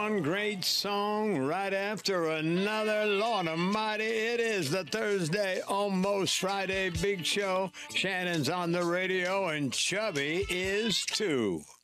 One great song right after another. Lord Almighty, it is the Thursday, almost Friday big show. Shannon's on the radio and Chubby is too.